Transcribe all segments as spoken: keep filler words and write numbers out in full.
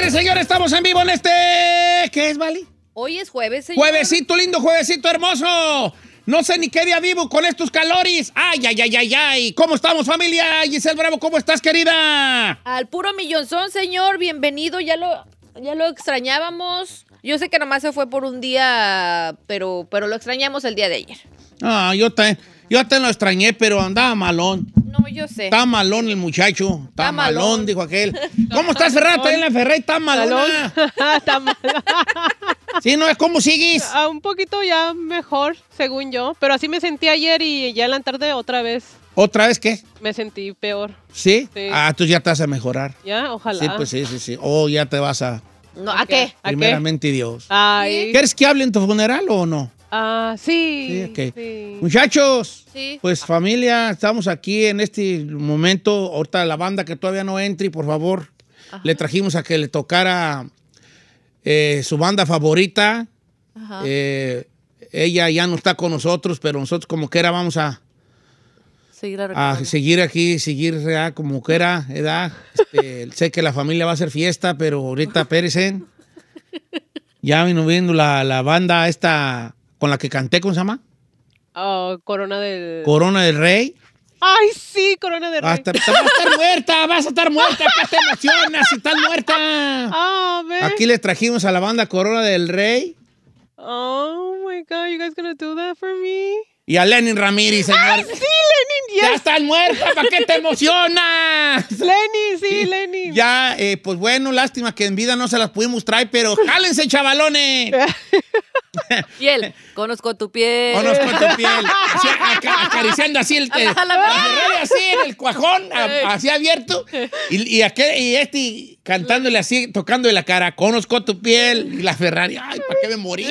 Señores, señores, estamos en vivo en este... ¿Qué es, Vali? Hoy es jueves, señor. Juevesito lindo, juevesito hermoso. No sé ni qué día vivo con estos calores. Ay, ay, ay, ay, ay. ¿Cómo estamos, familia? Giselle Bravo, ¿cómo estás, querida? Al puro millonzón, señor. Bienvenido. Ya lo, ya lo extrañábamos. Yo sé que nomás se fue por un día, pero, pero lo extrañamos el día de ayer. Ah, yo te, yo te lo extrañé, pero andaba malón. No, yo sé. Está malón el muchacho. Está, Está malón, malón. dijo aquel. ¿Cómo estás, Ferrari? Está en la Ferrari, está malona. Está mal. Sí, ¿no? ¿Cómo sigues? Ah, un poquito ya mejor, según yo. Pero así me sentí ayer y ya en la tarde otra vez ¿Otra vez qué? me sentí peor. ¿Sí? Sí. Ah, tú ya te vas a mejorar. ¿Ya? Ojalá. Sí, pues sí, sí, sí. Oh, ya te vas a... No, ¿a qué? ¿A qué? Primeramente Dios. Ay. ¿Quieres que hable en tu funeral o no? Ah, sí. Sí, ok. Sí. Muchachos, Sí. pues familia, estamos aquí en este momento. Ahorita la banda que todavía no entre, por favor, Ajá. le trajimos a que le tocara eh, su banda favorita. Ajá. Eh, ella ya no está con nosotros, pero nosotros como que era vamos a, Seguir a recordando. seguir aquí, seguir ¿verdad? Como que era, ¿verdad? Este, sé que la familia va a hacer fiesta, pero ahorita pérense. Ya vino viendo la, la banda esta con la que canté, ¿cómo se llama? Oh, Corona del... Corona del Rey. Ay, sí, Corona del Vas a, Rey. estar, vas a estar muerta, vas a estar muerta. ¿Qué te emocionas si estás muerta? Ah, ve. Aquí les trajimos a la banda Corona del Rey Oh, my God, you guys gonna do that for me? y a Lenin Ramírez, señor. ¡Ay, sí, Lenin! ¡Ya Yes. estás muerta! ¿Para qué te emocionas? Lenin, sí, Lenin. Ya, eh, pues bueno, lástima que en vida no se las pudimos traer, pero jálense, chavalones. Y él, conozco tu piel. Conozco tu piel. Así, aca- acariciando así el, el- A la- la Ferrari así en el cuajón, a- así abierto. Y, y, aquel, y este cantándole así, tocándole la cara. Conozco tu piel. Y la Ferrari, ay, ¿para qué me morí?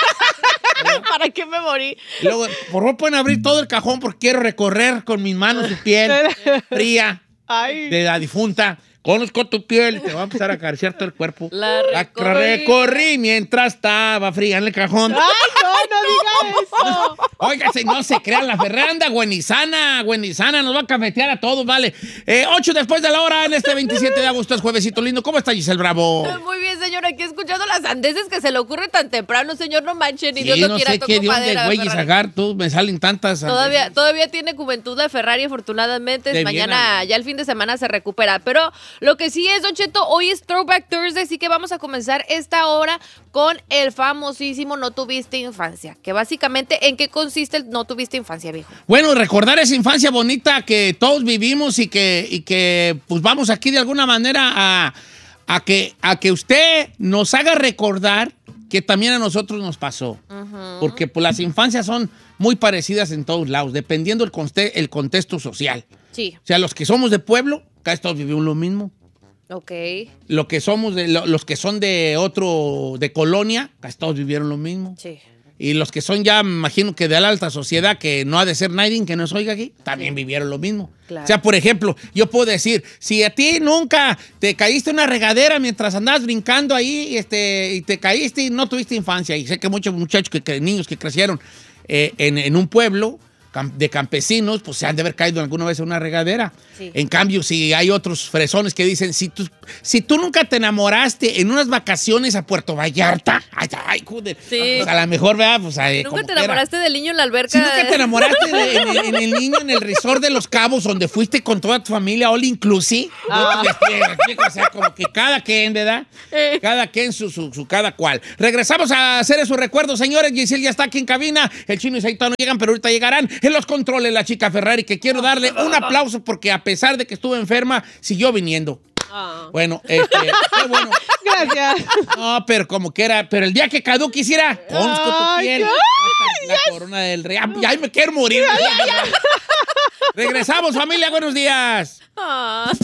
¿Para qué me morí? Y luego, por favor, pueden abrir todo el cajón porque quiero recorrer con mis manos su piel fría Ay. de la difunta. Conozco tu piel y te va a empezar a acariciar todo el cuerpo. La La recorrí. recorrí mientras estaba fría en el cajón. Ay, no, no diga eso. Oiga, si no se crean, la Ferrari anda buenizana, buenizana, nos va a cafetear a todos, vale. Eh, ocho después de la hora, en este veintisiete de agosto, es juevesito lindo. ¿Cómo está Giselle Bravo? Muy bien, señor. Aquí escuchando las andeses que se le ocurre tan temprano, señor. No manchen, ni Sí, Dios lo no quiera, sé toco qué Dios de madera, güey y Ferrari. sacar, tú, me salen tantas. Todavía, todavía tiene juventud la Ferrari, afortunadamente. De Mañana, bien, ya el fin de semana se recupera. Pero lo que sí es, Don Cheto, hoy es Throwback Thursday, así que vamos a comenzar esta hora con el famosísimo No Tuviste Infancia. Que básicamente, ¿en qué consiste el No Tuviste Infancia, viejo? Bueno, recordar esa infancia bonita que todos vivimos y que, y que pues vamos aquí de alguna manera a, a, que, a que usted nos haga recordar que también a nosotros nos pasó. Porque pues, las infancias son muy parecidas en todos lados, dependiendo el, conte- el contexto social. Sí, O sea, los que somos de pueblo, casi todos vivimos lo mismo. ok. Lo que somos de, lo- los que son de otro, de colonia, casi todos vivieron lo mismo. Sí. Y los que son ya, me imagino que de la alta sociedad, que no ha de ser nadie que nos oiga aquí, también vivieron lo mismo. Claro. O sea, por ejemplo, yo puedo decir, si a ti nunca te caíste en una regadera mientras andabas brincando ahí este, y te caíste y no tuviste infancia, y sé que muchos muchachos, que, que- niños que crecieron eh, en, en un pueblo cam- de campesinos, pues se han de haber caído alguna vez en una regadera. Sí. En cambio, si hay otros fresones que dicen, si tú, si tú nunca te enamoraste en unas vacaciones a Puerto Vallarta, ay, ay, joder, Sí. pues a lo mejor, ¿verdad? Pues, ay, ¿Nunca como te quiera. enamoraste del niño en la alberca? Si nunca te enamoraste de- en, el, en el niño en el resort de Los Cabos, donde fuiste con toda tu familia, all inclusive. Ah. O sea, como que cada quien, ¿verdad? Eh. Cada quien su, su, su cada cual. Regresamos a hacer esos recuerdos, señores. Giselle ya está aquí en cabina. El Chino y Saito no llegan, pero ahorita llegarán. En los controles, la chica Ferrari, que quiero darle un aplauso porque a pesar de que estuve enferma, siguió viniendo. Ah. Bueno, este, qué bueno. Gracias. No, pero como que era, pero el día que Cadu quisiera, conozco tu Ay, piel. ay, La corona del rey. Ay, ay, me quiero morir. Regresamos, familia, buenos días. Ah.